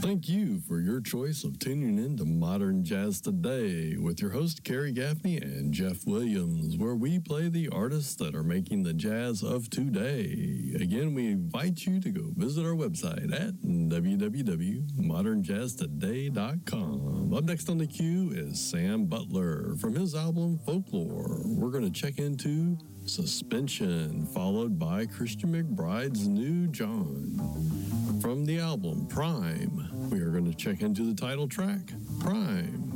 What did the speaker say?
Thank you for your choice of tuning in to Modern Jazz Today with your host, Kerry Gaffney and Jeff Williams, where we play the artists that are making the jazz of today. Again, we invite you to go visit our website at www.modernjazztoday.com. Up next on the queue is Sam Butler from his album Folklore. We're going to check into Suspension, followed by Christian McBride's New John. From the album Prime, we are going to check into the title track, Prime.